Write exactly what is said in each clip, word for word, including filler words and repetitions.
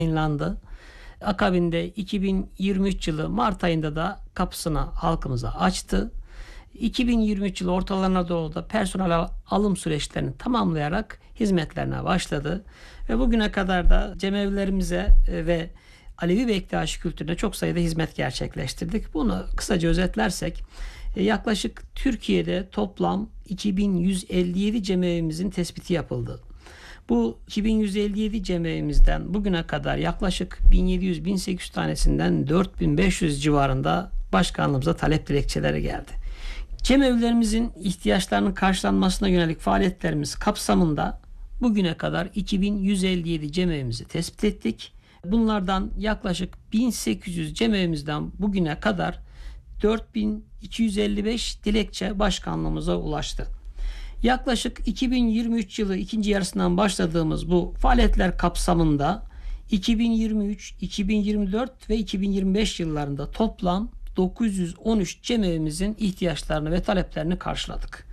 yayınlandı. Akabinde iki bin yirmi üç yılı Mart ayında da kapısını halkımıza açtı. iki bin yirmi üç yılı ortalarına doğru da personel alım süreçlerini tamamlayarak hizmetlerine başladı. Ve bugüne kadar da cemevlerimize ve Alevi Bektaşi kültürüne çok sayıda hizmet gerçekleştirdik. Bunu kısaca özetlersek yaklaşık Türkiye'de toplam iki bin yüz elli yedi cemevimizin tespiti yapıldı. Bu iki bin yüz elli yedi cemevimizden bugüne kadar yaklaşık bin yedi yüz bin sekiz yüz tanesinden dört bin beş yüz civarında başkanlığımıza talep dilekçeleri geldi. Cemevlerimizin ihtiyaçlarının karşılanmasına yönelik faaliyetlerimiz kapsamında bugüne kadar iki bin yüz elli yedi cemevimizi tespit ettik. Bunlardan yaklaşık bin sekiz yüz cemevimizden bugüne kadar dört bin iki yüz elli beş dilekçe başkanlığımıza ulaştı. Yaklaşık iki bin yirmi üç yılı ikinci yarısından başladığımız bu faaliyetler kapsamında iki bin yirmi üç, iki bin yirmi dört ve iki bin yirmi beş yıllarında toplam dokuz yüz on üç cemevimizin ihtiyaçlarını ve taleplerini karşıladık.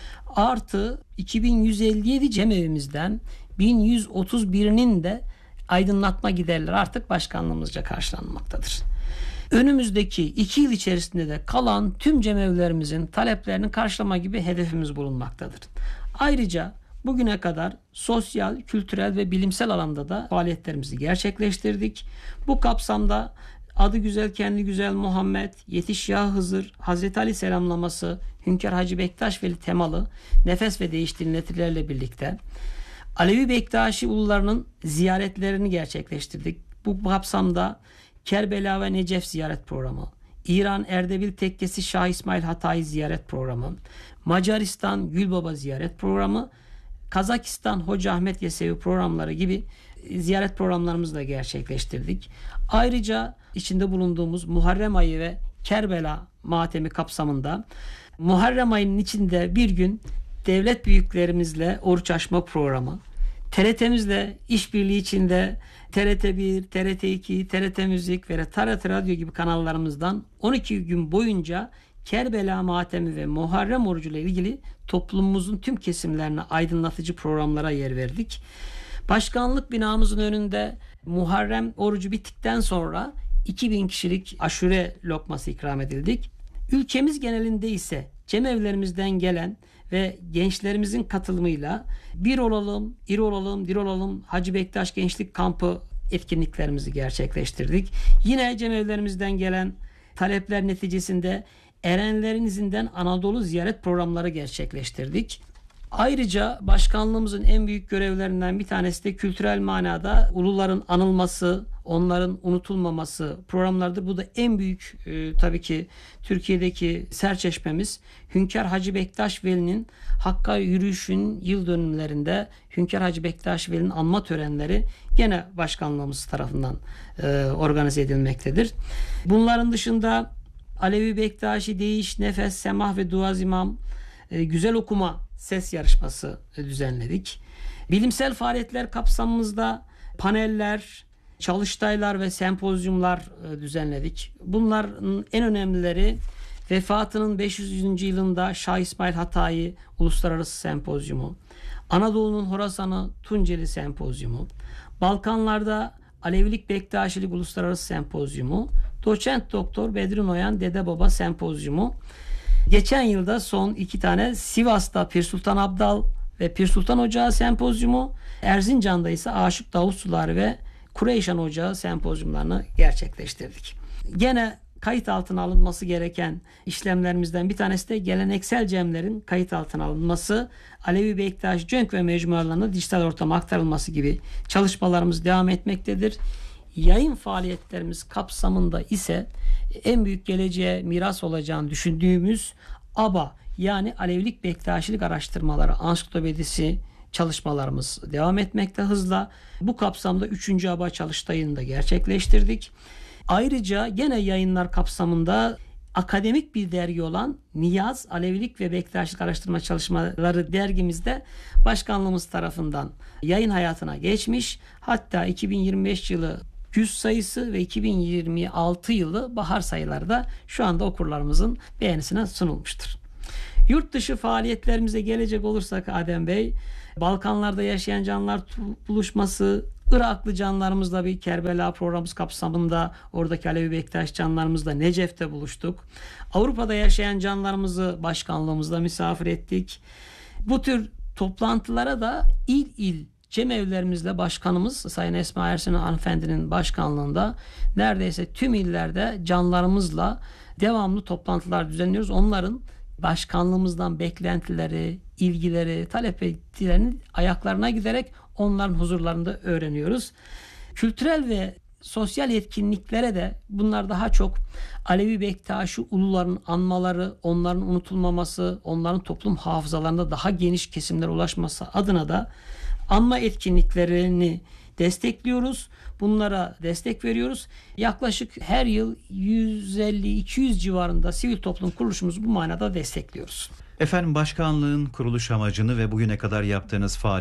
Artı iki bin yüz elli yedi cemevimizden bin yüz otuz birinin de aydınlatma giderleri artık başkanlığımızca karşılanmaktadır. Önümüzdeki iki yıl içerisinde de kalan tüm cemevlerimizin taleplerini karşılama gibi hedefimiz bulunmaktadır. Ayrıca bugüne kadar sosyal, kültürel ve bilimsel alanda da faaliyetlerimizi gerçekleştirdik. Bu kapsamda Adı Güzel Kendi Güzel Muhammed, Yetiş Ya Hızır, Hazreti Ali selamlaması, Hünkar Hacı Bektaş Veli temalı nefes ve değiş dinletilerle birlikte Alevi Bektaşi ulularının ziyaretlerini gerçekleştirdik. Bu kapsamda Kerbela ve Necef ziyaret programı, İran Erdebil Tekkesi Şah İsmail Hatayi ziyaret programı, Macaristan Gülbaba ziyaret programı, Kazakistan Hoca Ahmet Yesevi programları gibi ziyaret programlarımızı da gerçekleştirdik. Ayrıca içinde bulunduğumuz Muharrem ayı ve Kerbela matemi kapsamında Muharrem ayının içinde bir gün devlet büyüklerimizle oruç açma programı, T R T'mizle işbirliği içinde T R T bir, T R T iki, T R T Müzik ve T R T Radyo gibi kanallarımızdan on iki gün boyunca Kerbela matemi ve Muharrem orucu ile ilgili toplumumuzun tüm kesimlerine aydınlatıcı programlara yer verdik. Başkanlık binamızın önünde Muharrem orucu bittikten sonra iki bin kişilik aşure lokması ikram edildik. Ülkemiz genelinde ise cemevlerimizden gelen ve gençlerimizin katılımıyla Bir Olalım, İri Olalım, Dir Olalım Hacı Bektaş Gençlik Kampı etkinliklerimizi gerçekleştirdik. Yine cemevlerimizden gelen talepler neticesinde Erenlerin izinden Anadolu ziyaret programları gerçekleştirdik. Ayrıca başkanlığımızın en büyük görevlerinden bir tanesi de kültürel manada uluların anılması, onların unutulmaması programlardır. Bu da en büyük e, tabii ki Türkiye'deki serçeşmemiz Hünkar Hacı Bektaş Veli'nin Hakk'a yürüyüşün yıl dönümlerinde Hünkar Hacı Bektaş Veli'nin anma törenleri gene başkanlığımız tarafından e, organize edilmektedir. Bunların dışında Alevi Bektaşi Değiş, Nefes, Semah ve Duaz İmam e, güzel okuma ses yarışması düzenledik. Bilimsel faaliyetler kapsamımızda paneller, çalıştaylar ve sempozyumlar düzenledik. Bunların en önemlileri vefatının beş yüzüncü yılında Şah İsmail Hatayi Uluslararası Sempozyumu, Anadolu'nun Horasan'ı Tunceli Sempozyumu, Balkanlarda Alevilik Bektaşilik Uluslararası Sempozyumu, Doçent Doktor Bedri Noyan Dede Baba Sempozyumu. Geçen yılda son iki tane Sivas'ta Pir Sultan Abdal ve Pir Sultan Ocağı Sempozyumu, Erzincan'da ise Aşık Davut Suları ve Kureyşan Ocağı sempozyumlarını gerçekleştirdik. Gene kayıt altına alınması gereken işlemlerimizden bir tanesi de geleneksel cemlerin kayıt altına alınması, Alevi Bektaş Cönk ve mecmualarının dijital ortama aktarılması gibi çalışmalarımız devam etmektedir. Yayın faaliyetlerimiz kapsamında ise en büyük geleceğe miras olacağını düşündüğümüz A B A yani Alevilik Bektaşilik Araştırmaları Ansiklopedisi çalışmalarımız devam etmekte hızla. Bu kapsamda üçüncü A B A çalıştayını da gerçekleştirdik. Ayrıca gene yayınlar kapsamında akademik bir dergi olan Niyaz Alevilik ve Bektaşilik Araştırma Çalışmaları dergimizde başkanlığımız tarafından yayın hayatına geçmiş. Hatta iki bin yirmi beş yılı yüz sayısı ve iki bin yirmi altı yılı bahar sayıları da şu anda okurlarımızın beğenisine sunulmuştur. Yurt dışı faaliyetlerimize gelecek olursak Adem Bey, Balkanlarda yaşayan canlılar buluşması, Iraklı canlarımızla bir Kerbela programımız kapsamında oradaki Alevi Bektaş canlarımızla Necef'te buluştuk. Avrupa'da yaşayan canlarımızı başkanlığımızda misafir ettik. Bu tür toplantılara da il il cemevlerimizle başkanımız Sayın Esma Ersin hanımefendinin başkanlığında neredeyse tüm illerde canlarımızla devamlı toplantılar düzenliyoruz. Onların başkanlığımızdan beklentileri, ilgileri, talep ettiklerini ayaklarına giderek onların huzurlarında öğreniyoruz. Kültürel ve sosyal etkinliklere de bunlar daha çok Alevi Bektaşi uluların anmaları, onların unutulmaması, onların toplum hafızalarında daha geniş kesimlere ulaşması adına da anma etkinliklerini destekliyoruz. Bunlara destek veriyoruz. Yaklaşık her yıl yüz elli iki yüz civarında sivil toplum kuruluşumuzu bu manada destekliyoruz. Efendim, başkanlığın kuruluş amacını ve bugüne kadar yaptığınız faaliyetleri